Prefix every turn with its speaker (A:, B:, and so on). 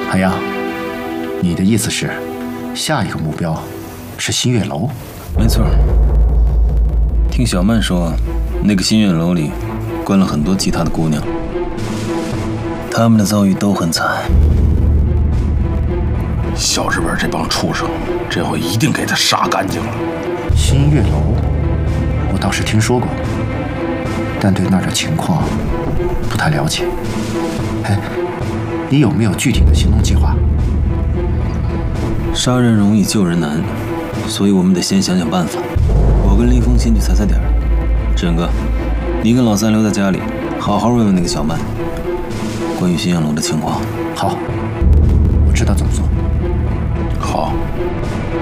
A: 海洋，你的意思是，下一个目标是新月楼？
B: 没错。听小曼说，那个新月楼里关了很多其他的姑娘，她们的遭遇都很惨。
C: 小日本这帮畜生，这回一定给他杀干净了。
A: 新月楼，我倒是听说过，但对那儿的情况不太了解。哎，你有没有具体的行动计划？
B: 杀人容易救人难，所以我们得先想想办法。我跟林峰先去踩踩点儿。志远哥，你跟老三留在家里，好好问问那个小曼关于新阳楼的情况。
A: 好，我知道怎么做。
C: 好。